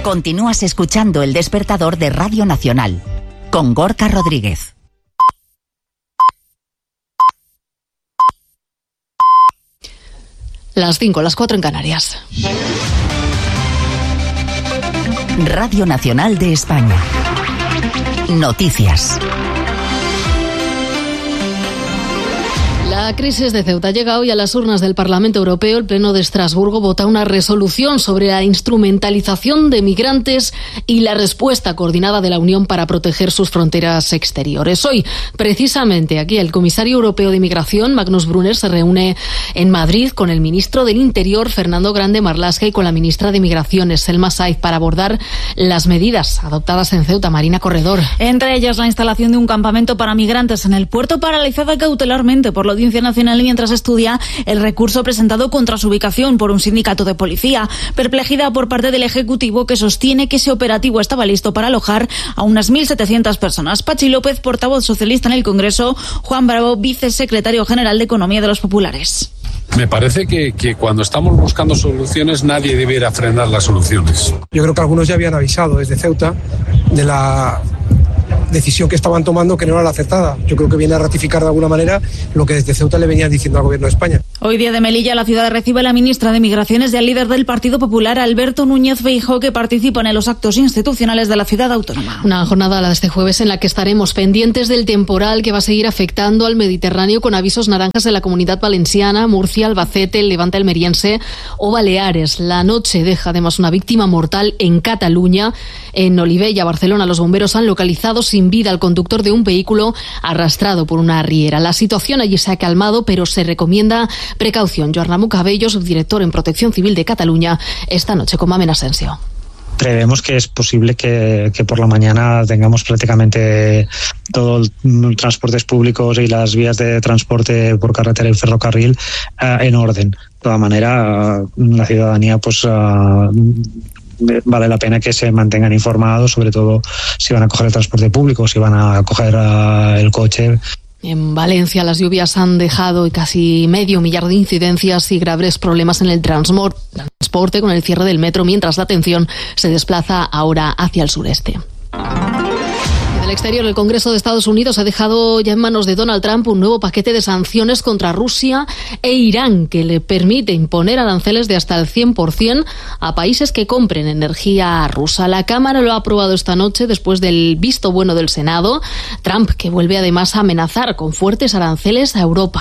Continúas escuchando El Despertador de Radio Nacional, con Gorka Rodríguez. Las 5, las 4 en Canarias. Radio Nacional de España. Noticias. La crisis de Ceuta llega hoy a las urnas del Parlamento Europeo. El Pleno de Estrasburgo vota una resolución sobre la instrumentalización de migrantes y la respuesta coordinada de la Unión para proteger sus fronteras exteriores. Hoy, precisamente aquí, el comisario europeo de Inmigración, Magnus Brunner, se reúne en Madrid con el ministro del Interior, Fernando Grande Marlaska, y con la ministra de Migraciones, Selma Saiz, para abordar las medidas adoptadas en Ceuta. Marina Corredor. Entre ellas, la instalación de un campamento para migrantes en el puerto, paralizada cautelarmente por la Audiencia Nacional mientras estudia el recurso presentado contra su ubicación por un sindicato de policía. Perplejidad por parte del Ejecutivo, que sostiene que ese operativo estaba listo para alojar a unas 1.700 personas. Pachi López, portavoz socialista en el Congreso; Juan Bravo, vicesecretario general de Economía de los Populares. Me parece que cuando estamos buscando soluciones nadie debiera frenar las soluciones. Yo creo que algunos ya habían avisado desde Ceuta de la decisión que estaban tomando, que no era la acertada. Yo creo que viene a ratificar de alguna manera lo que desde Ceuta le venían diciendo al Gobierno de España. Hoy, día de Melilla, la ciudad recibe a la ministra de Migraciones y al líder del Partido Popular, Alberto Núñez Feijóo, que participan en los actos institucionales de la ciudad autónoma. Una jornada, la de este jueves, en la que estaremos pendientes del temporal que va a seguir afectando al Mediterráneo, con avisos naranjas en la Comunidad Valenciana, Murcia, Albacete, el Levante almeriense o Baleares. La noche deja además una víctima mortal en Cataluña. En Olivella, Barcelona, los bomberos han localizado sin vida al conductor de un vehículo arrastrado por una riera. La situación allí se ha calmado, pero se recomienda precaución. Joan Ramón Cabello, subdirector en Protección Civil de Cataluña, esta noche con Mamen Asensio. Prevemos que es posible que por la mañana tengamos prácticamente todo el transportes públicos y las vías de transporte por carretera y ferrocarril en orden. De toda manera, la ciudadanía vale la pena que se mantengan informados, sobre todo si van a coger el transporte público, si van a coger el coche. En Valencia, las lluvias han dejado casi 500.000 de incidencias y graves problemas en el transporte, con el cierre del metro, mientras la atención se desplaza ahora hacia el sureste. En el exterior, el Congreso de Estados Unidos ha dejado ya en manos de Donald Trump un nuevo paquete de sanciones contra Rusia e Irán, que le permite imponer aranceles de hasta el 100% a países que compren energía rusa. La Cámara lo ha aprobado esta noche después del visto bueno del Senado. Trump, que vuelve además a amenazar con fuertes aranceles a Europa.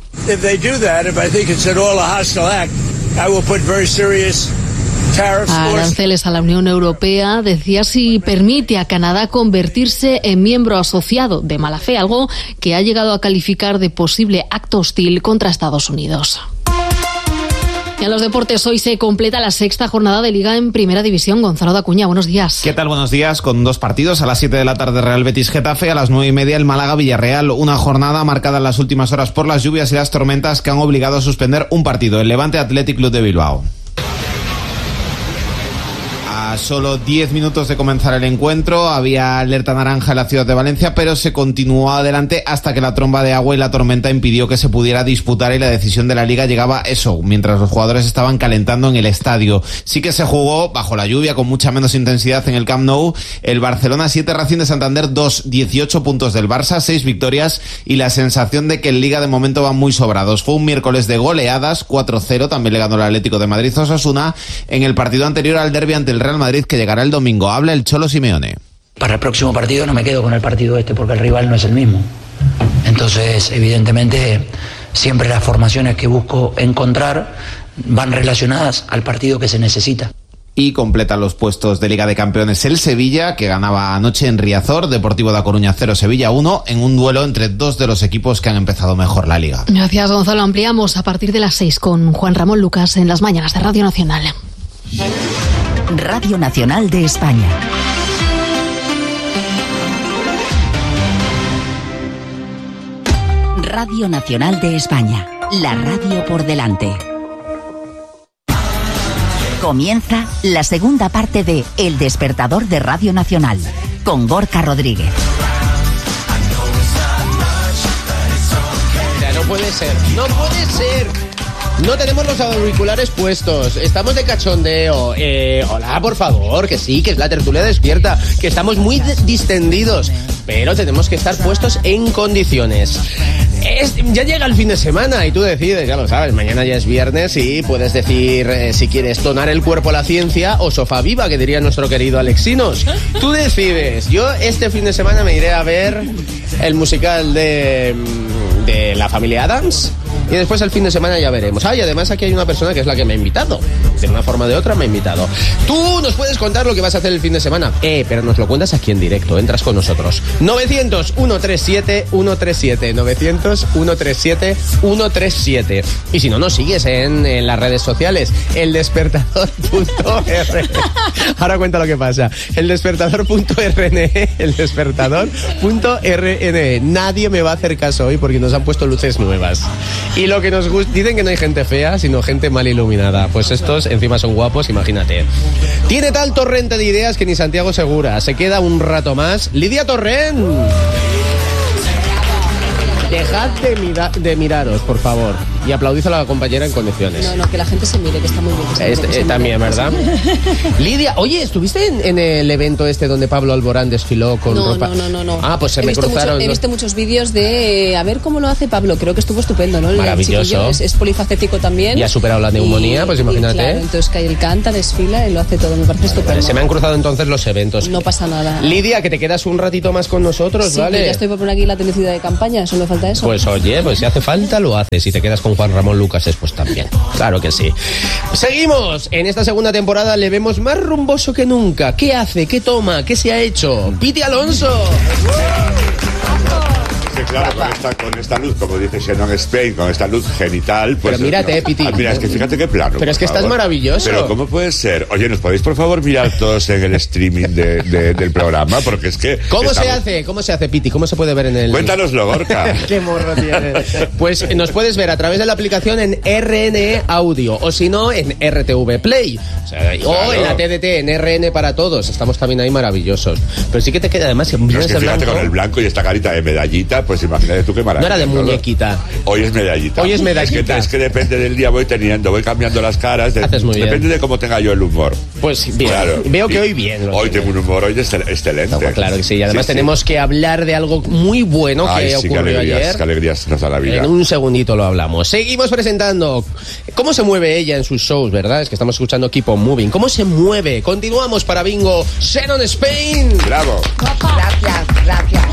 Aranceles a la Unión Europea, decía, si permite a Canadá convertirse en miembro asociado de mala fe, algo que ha llegado a calificar de posible acto hostil contra Estados Unidos. Y en los deportes, hoy se completa la sexta jornada de Liga en Primera División. Gonzalo Dacuña, buenos días. ¿Qué tal? Buenos días. Con dos partidos, a las 7 de la tarde Real Betis-Getafe, a las 9:30 el Málaga-Villarreal. Una jornada marcada en las últimas horas por las lluvias y las tormentas que han obligado a suspender un partido, el Levante Athletic Club de Bilbao. A solo 10 minutos de comenzar el encuentro había alerta naranja en la ciudad de Valencia, pero se continuó adelante hasta que la tromba de agua y la tormenta impidió que se pudiera disputar, y la decisión de la Liga llegaba mientras los jugadores estaban calentando en el estadio. Sí que se jugó bajo la lluvia, con mucha menos intensidad en el Camp Nou. El Barcelona 7, Racing de Santander 2, 18 puntos del Barça, 6 victorias y la sensación de que en Liga de momento van muy sobrados. Fue un miércoles de goleadas, 4-0, también le ganó el Atlético de Madrid a Osasuna en el partido anterior al derbi ante el Real Madrid, que llegará el domingo. Habla el Cholo Simeone. Para el próximo partido no me quedo con el partido porque el rival no es el mismo. Entonces, evidentemente, siempre las formaciones que busco encontrar van relacionadas al partido que se necesita. Y completa los puestos de Liga de Campeones el Sevilla, que ganaba anoche en Riazor, Deportivo da Coruña 0, Sevilla 1, en un duelo entre dos de los equipos que han empezado mejor la Liga. Gracias, Gonzalo. Ampliamos a partir de las 6 con Juan Ramón Lucas en las mañanas de Radio Nacional. Radio Nacional de España. Radio Nacional de España, la radio por delante. Comienza la segunda parte de El Despertador de Radio Nacional, con Gorka Rodríguez. No puede ser. No tenemos los auriculares puestos, estamos de cachondeo. Hola, por favor, que sí, que es la tertulia despierta, que estamos muy distendidos, pero tenemos que estar puestos en condiciones. Ya llega el fin de semana y tú decides, ya lo sabes, mañana ya es viernes y puedes decir si quieres donar el cuerpo a la ciencia o sofá viva, que diría nuestro querido Alexinos. Tú decides. Yo este fin de semana me iré a ver el musical de la familia Addams. Y después el fin de semana ya veremos. Y además aquí hay una persona que es la que me ha invitado. De una forma o de otra me ha invitado. Tú nos puedes contar lo que vas a hacer el fin de semana. Pero nos lo cuentas aquí en directo. Entras con nosotros. 900-137-137. 900-137-137. Y si no, nos sigues en las redes sociales. Eldespertador.rn. Ahora cuenta lo que pasa. Eldespertador.rn. Eldespertador.rn. Nadie me va a hacer caso hoy porque nos han puesto luces nuevas. Y lo que nos gusta, dicen que no hay gente fea, sino gente mal iluminada. Pues estos encima son guapos, imagínate. Tiene tal torrente de ideas que ni Santiago Segura. Se queda un rato más. Lidia Torrent. Dejad de miraros, por favor. Y aplaudid a la compañera en condiciones. No, que la gente se mire, que está muy bien. También, ¿verdad? Lidia, oye, ¿estuviste en el evento donde Pablo Alborán desfiló con ropa? No. Pues se me cruzaron. He visto muchos vídeos de a ver cómo lo hace Pablo. Creo que estuvo estupendo, ¿no? Maravilloso. Es polifacético también. Y ha superado la neumonía, pues imagínate. Claro, entonces que él canta, desfila y lo hace todo. Me parece estupendo. Vale, se me han cruzado entonces los eventos. No pasa nada. Lidia, que te quedas un ratito más con nosotros, sí, ¿vale? Ya estoy por poner aquí la publicidad de campaña, solo falta eso. Pues oye, pues si hace falta lo haces. Si te quedas con Juan Ramón Lucas pues también. Claro que sí. Seguimos. En esta segunda temporada le vemos más rumboso que nunca. ¿Qué hace? ¿Qué toma? ¿Qué se ha hecho? Piti Alonso. Claro, con esta luz, como dice Shannon Spain, con esta luz genital, pues... Pero mírate, Piti. Mira, es que fíjate qué plano. Pero es que estás maravilloso. Pero ¿cómo puede ser? Oye, ¿nos podéis, por favor, mirar todos en el streaming del programa? Porque es que... ¿Cómo se hace, Piti? ¿Cómo se puede ver en el...? Cuéntanoslo, Gorka. Qué morro tienes. Pues nos puedes ver a través de la aplicación en RNE Audio, o si no, en RTV Play. O en la TDT, en RN para todos. Estamos también ahí maravillosos. Pero sí que te queda además... Es que fíjate con el blanco y esta carita de medallita, pues imagínate tú qué maravilla. No era de muñequita. Hoy es medallita. Es que depende del día, voy cambiando las caras. Haces muy bien. Depende de cómo tenga yo el humor. Pues bien. Claro. Veo que hoy bien. Hoy tengo un humor excelente. No, claro que sí. Y además tenemos que hablar de algo muy bueno que ocurrió ayer. Qué alegrías nos da la vida. En un segundito lo hablamos. Seguimos presentando cómo se mueve ella en sus shows, ¿verdad? Es que estamos escuchando Keep on Moving. ¿Cómo se mueve? Continuamos para Bingo. Shannon Spain. Bravo. Gracias.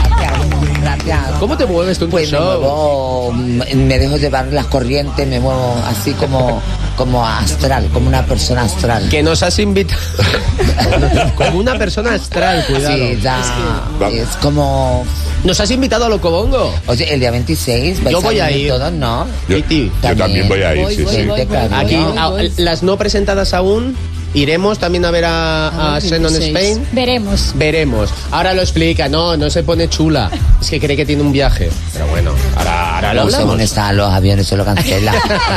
¿Cómo te mueves tú en tu show? Me dejo llevar las corrientes, me muevo así como astral, como una persona astral. Que nos has invitado. Como una persona astral, cuidado. Sí, es como... ¿Nos has invitado a Locobongo? Oye, el día 26 yo voy a ir. Todos, ¿no? Yo también voy a ir, sí. Aquí, las no presentadas aún... Iremos también a ver a Shannon Spain. Veremos. Ahora lo explica. No se pone chula. Es que cree que tiene un viaje. Pero bueno, ahora lo hablamos. Según están los aviones, se lo cancela.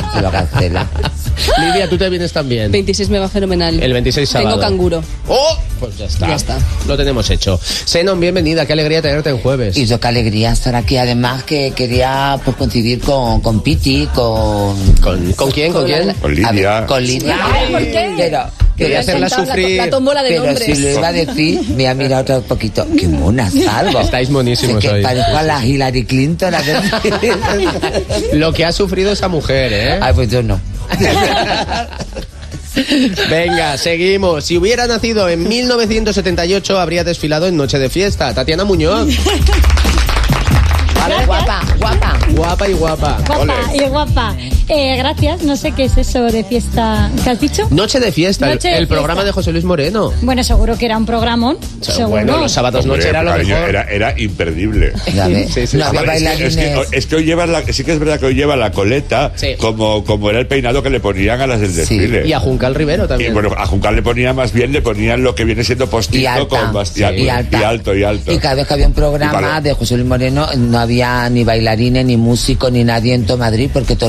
Lidia, tú te vienes también. 26 me va fenomenal. El 26 sábado. Tengo canguro. ¡Oh! Pues ya está. Lo tenemos hecho. Shannon, bienvenida. Qué alegría tenerte en jueves. Y yo qué alegría estar aquí. Además que quería coincidir con Piti, ¿Con quién? ¿Con quién? Con Lidia. Con Lidia. ¿Por qué? Pero quería hacerla sufrir. La tómbola de nombres. Pero si lo iba a decir, me ha mirado otro poquito. ¡Qué mona salgo! Estáis monísimos hoy. Parezco a la Hillary Clinton. Lo que ha sufrido esa mujer, ¿eh? Ay, pues yo no. Venga, seguimos. Si hubiera nacido en 1978, habría desfilado en Noche de Fiesta. Tatiana Muñoz. Vale, guapa. Guapa y guapa. Gracias, no sé qué es eso de fiesta que has dicho. Noche de Fiesta, el programa de José Luis Moreno. Bueno, seguro que era un programón. Bueno, los sábados noche era lo mejor. Era imperdible. Sí. No había bailarines. Es que hoy sí que es verdad que hoy lleva la coleta como era el peinado que le ponían a las del desfile. Y a Juncal Rivero también. Y bueno, a Juncal le ponían lo que viene siendo postizo y alto. Y cada vez que había un programa de José Luis Moreno no había ni bailarines, ni músicos, ni nadie en todo Madrid, porque todo lo contrataba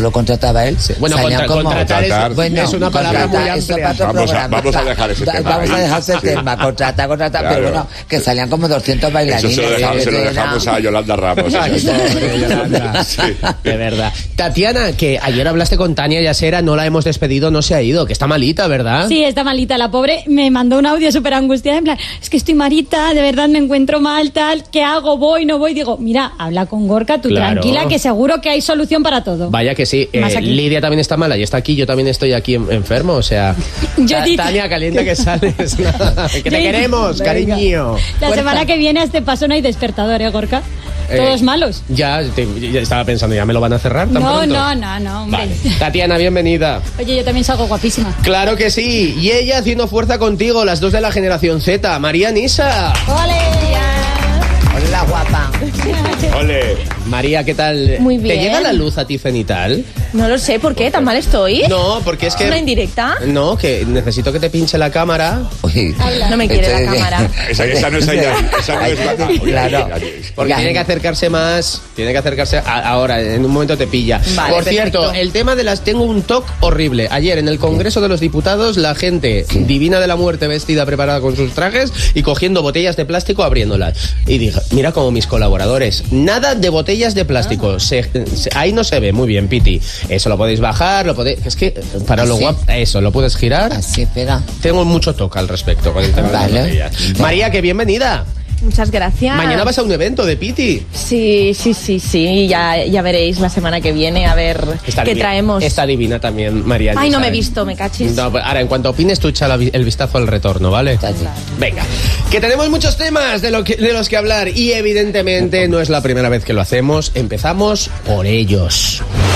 contrataba él. Sí. Bueno, contratar bueno, es una palabra muy amplia. Vamos a dejar ese tema. Vamos a dejar ese tema, contratar, claro. Pero bueno, que salían como 200 bailarines. Eso se lo dejamos a Yolanda Ramos. Yolanda. Sí. De verdad. Tatiana, que ayer hablaste con Tania Yasera, no la hemos despedido, no se ha ido, que está malita, ¿verdad? Sí, está malita, la pobre me mandó un audio súper angustiada, en plan, es que estoy malita, de verdad me encuentro mal, tal, ¿qué hago? ¿Voy, no voy? Digo, mira, habla con Gorka, tú tranquila, que seguro que hay solución para todo. Vaya que sí. Lidia también está mala y está aquí, yo también estoy aquí enfermo, o sea... Tania, calienta que sales. Que te queremos, venga, cariño. La semana que viene a este paso no hay despertador, Gorka. Todos malos. Ya estaba pensando, ¿ya me lo van a cerrar tan pronto? No, hombre. Vale. Tatiana, bienvenida. Oye, yo también salgo guapísima. Claro que sí. Y ella haciendo fuerza contigo, las dos de la generación Z. María Nisa. ¡Ole! Hola, guapa. Ole. María, ¿qué tal? Muy bien. ¿Te llega la luz a ti cenital? No lo sé, ¿por qué? ¿Tan mal estoy? No, porque es que... ¿Una indirecta? No, que necesito que te pinche la cámara. No me quiere la cámara. Esa no es ella. Esa no es claro. Porque tiene que acercarse más. Tiene que acercarse ahora, en un momento te pilla. Vale, por cierto, perfecto. el tema de las... Tengo un toque horrible. Ayer en el Congreso de los Diputados, la gente divina de la muerte vestida, preparada con sus trajes y cogiendo botellas de plástico, abriéndolas. Y dije, mira como mis colaboradores, nada de botellas de plástico. Ahí no se ve muy bien, Piti. Eso lo podéis bajar, es que para lo guapo, eso, lo puedes girar. Así, espera. Tengo mucho toque al respecto con el tema de las botellas. María, que bienvenida. Muchas gracias. Mañana vas a un evento de Piti. Sí. Ya veréis la semana que viene a ver qué traemos. Está divina también, María. Ay, no me he visto, me cachis. No, ahora, en cuanto opines, tú echa el vistazo al retorno, ¿vale? Venga. Que tenemos muchos temas de los que hablar y evidentemente no es la primera vez que lo hacemos. Empezamos por ellos.